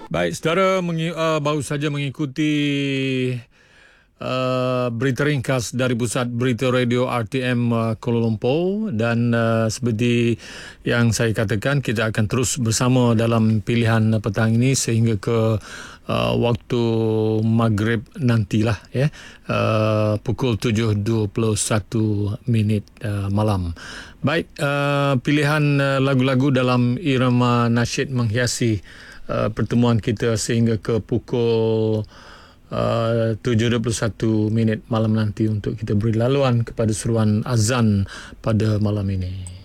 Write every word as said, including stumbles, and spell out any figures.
Baik, saudara mengi, uh, baru saja mengikuti uh, berita ringkas dari Pusat Berita Radio R T M uh, Kuala Lumpur, dan uh, seperti yang saya katakan, kita akan terus bersama dalam pilihan petang ini sehingga ke uh, waktu maghrib nantilah, ya, uh, pukul tujuh dua puluh satu minit uh, malam. Baik, uh, pilihan uh, lagu-lagu dalam irama nasyid menghiasi Uh, pertemuan kita sehingga ke pukul uh, tujuh dua puluh satu minit malam nanti untuk kita beri laluan kepada seruan azan pada malam ini.